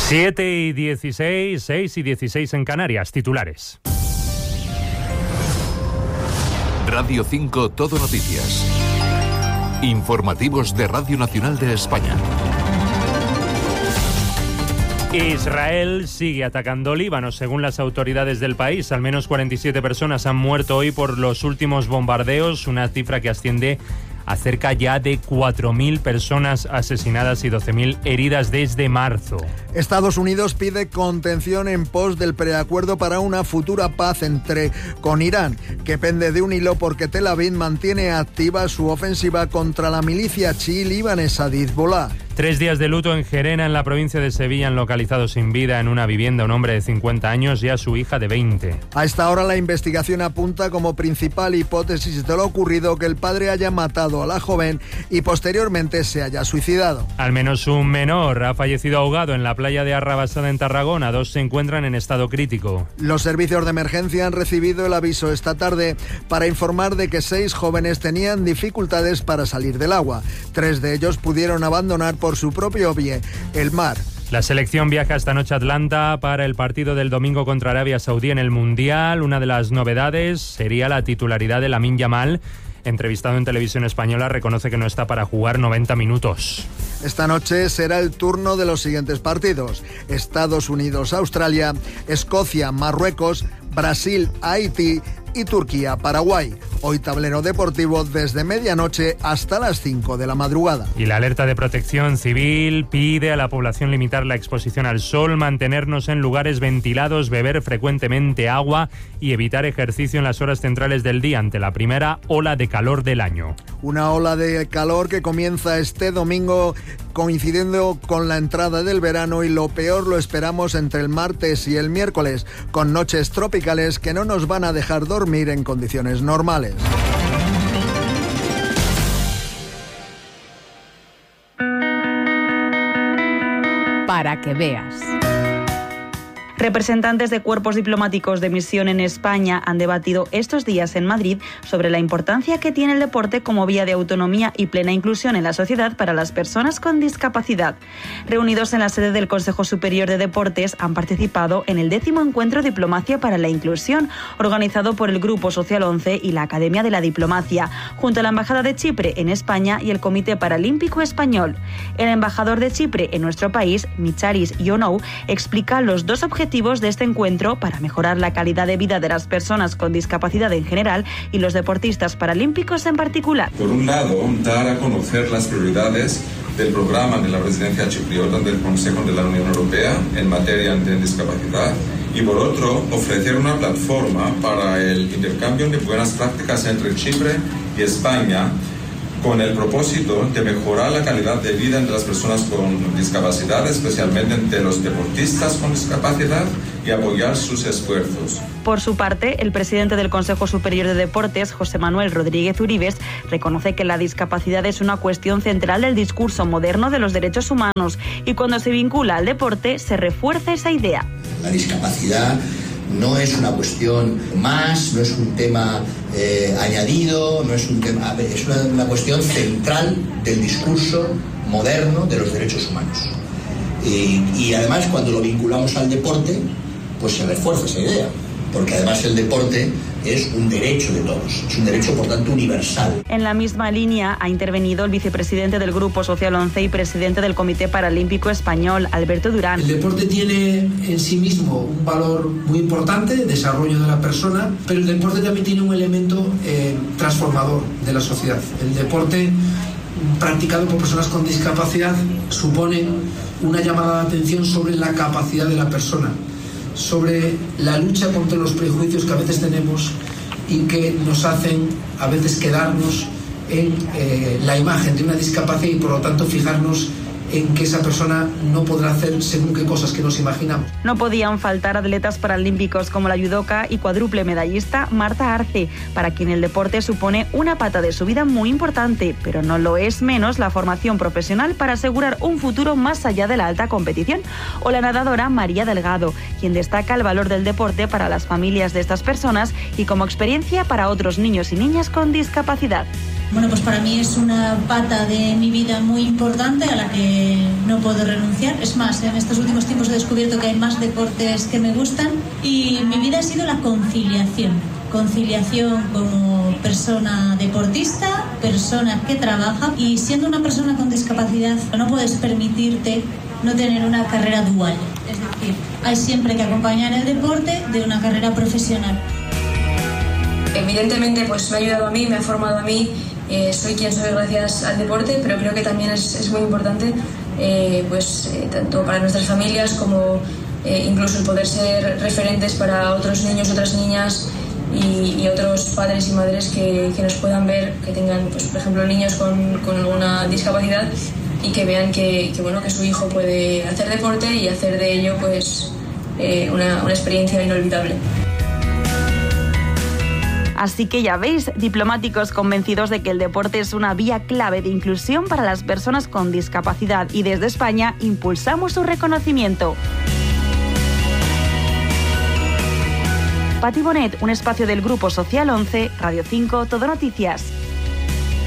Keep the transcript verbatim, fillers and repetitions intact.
siete y dieciséis, seis y dieciséis en Canarias. Titulares. Radio cinco Todo Noticias. Informativos de Radio Nacional de España. Israel sigue atacando Líbano. Según las autoridades del país, al menos cuarenta y siete personas han muerto hoy por los últimos bombardeos, una cifra que asciende a cerca ya de cuatro mil personas asesinadas y doce mil heridas desde marzo. Estados Unidos pide contención en pos del preacuerdo para una futura paz entre con Irán, que pende de un hilo porque Tel Aviv mantiene activa su ofensiva contra la milicia chií libanesa de Hezbollah. Tres días de luto en Gerena, en la provincia de Sevilla, han localizado sin vida en una vivienda un hombre de cincuenta años y a su hija de veinte. A esta hora la investigación apunta como principal hipótesis de lo ocurrido que el padre haya matado a la joven y posteriormente se haya suicidado. Al menos un menor ha fallecido ahogado en la playa de Arrabasada en Tarragona. Dos se encuentran en estado crítico. Los servicios de emergencia han recibido el aviso esta tarde para informar de que seis jóvenes tenían dificultades para salir del agua. Tres de ellos pudieron abandonar por su propio pie el mar. La selección viaja esta noche a Atlanta para el partido del domingo contra Arabia Saudí en el Mundial. Una de las novedades sería la titularidad de Lamine Yamal. Entrevistado en Televisión Española, reconoce que no está para jugar noventa minutos. Esta noche será el turno de los siguientes partidos: Estados Unidos-Australia, Escocia-Marruecos, Brasil-Haití y Turquía-Paraguay. Hoy tablero deportivo desde medianoche hasta las cinco de la madrugada. Y la alerta de protección civil pide a la población limitar la exposición al sol, mantenernos en lugares ventilados, beber frecuentemente agua y evitar ejercicio en las horas centrales del día ante la primera ola de calor del año. Una ola de calor que comienza este domingo coincidiendo con la entrada del verano, y lo peor lo esperamos entre el martes y el miércoles, con noches tropicales que no nos van a dejar dormir en condiciones normales. Para que veas. Representantes de cuerpos diplomáticos de misión en España han debatido estos días en Madrid sobre la importancia que tiene el deporte como vía de autonomía y plena inclusión en la sociedad para las personas con discapacidad. Reunidos en la sede del Consejo Superior de Deportes, han participado en el décimo encuentro Diplomacia para la Inclusión, organizado por el Grupo Social once y la Academia de la Diplomacia, junto a la Embajada de Chipre en España y el Comité Paralímpico Español. El embajador de Chipre en nuestro país, Micharis Ionou, explica los dos objetivos de este encuentro para mejorar la calidad de vida de las personas con discapacidad en general y los deportistas paralímpicos en particular. Por un lado, dar a conocer las prioridades del programa de la presidencia chipriota del Consejo de la Unión Europea en materia de discapacidad, y por otro, ofrecer una plataforma para el intercambio de buenas prácticas entre Chipre y España, con el propósito de mejorar la calidad de vida entre las personas con discapacidad, especialmente entre los deportistas con discapacidad, y apoyar sus esfuerzos. Por su parte, el presidente del Consejo Superior de Deportes, José Manuel Rodríguez Uribes, reconoce que la discapacidad es una cuestión central del discurso moderno de los derechos humanos, y cuando se vincula al deporte se refuerza esa idea. La discapacidad no es una cuestión más, no es un tema eh, añadido, no es un tema, es una, una cuestión central del discurso moderno de los derechos humanos. Y, y además, cuando lo vinculamos al deporte, pues se refuerza esa idea, porque además el deporte es un derecho de todos, es un derecho, por tanto, universal. En la misma línea ha intervenido el vicepresidente del Grupo Social once y presidente del Comité Paralímpico Español, Alberto Durán. El deporte tiene en sí mismo un valor muy importante, desarrollo de la persona, pero el deporte también tiene un elemento eh, transformador de la sociedad. El deporte practicado por personas con discapacidad supone una llamada de atención sobre la capacidad de la persona, sobre la lucha contra los prejuicios que a veces tenemos y que nos hacen a veces quedarnos en eh, la imagen de una discapacidad y por lo tanto fijarnos en que esa persona no podrá hacer según qué cosas que nos imaginamos. No podían faltar atletas paralímpicos como la judoka y cuádruple medallista Marta Arce, para quien el deporte supone una pata de su vida muy importante, pero no lo es menos la formación profesional para asegurar un futuro más allá de la alta competición, o la nadadora María Delgado, quien destaca el valor del deporte para las familias de estas personas y como experiencia para otros niños y niñas con discapacidad. Bueno, pues para mí es una pata de mi vida muy importante a la que no puedo renunciar. Es más, en estos últimos tiempos he descubierto que hay más deportes que me gustan y mi vida ha sido la conciliación. Conciliación como persona deportista, persona que trabaja, y siendo una persona con discapacidad no puedes permitirte no tener una carrera dual. Es decir, hay siempre que acompañar el deporte de una carrera profesional. Evidentemente pues me ha ayudado a mí, me ha formado a mí, eh, soy quien soy gracias al deporte, pero creo que también es, es muy importante eh, pues eh, tanto para nuestras familias como eh, incluso el poder ser referentes para otros niños, otras niñas y, y otros padres y madres que, que nos puedan ver, que tengan pues por ejemplo niños con, con alguna discapacidad y que vean que, que, bueno, que su hijo puede hacer deporte y hacer de ello pues eh, una, una experiencia inolvidable. Así que ya veis, diplomáticos convencidos de que el deporte es una vía clave de inclusión para las personas con discapacidad, y desde España impulsamos su reconocimiento. Pati Bonet, un espacio del Grupo Social once, Radio cinco, Todo Noticias.